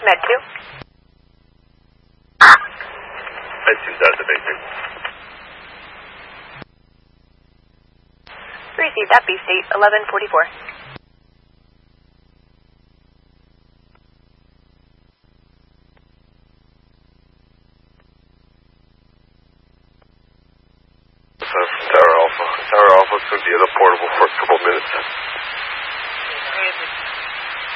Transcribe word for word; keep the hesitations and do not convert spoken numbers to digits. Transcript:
Med two. Med two, that's a basic. Received at B State, eleven forty-four. Tower Alpha. Tower Alpha's going to be at a portable for a couple minutes.